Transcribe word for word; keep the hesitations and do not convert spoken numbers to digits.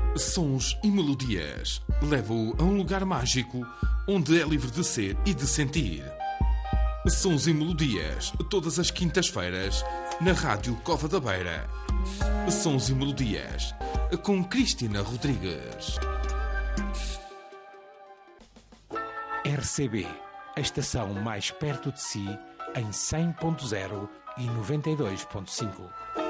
Sons e melodias. Leva-o a um lugar mágico onde é livre de ser e de sentir. Sons e melodias, todas as quintas-feiras, na Rádio Cova da Beira. Sons e melodias, com Cristina Rodrigues. R C B, a estação mais perto de si, em cem ponto zero e noventa e dois ponto cinco.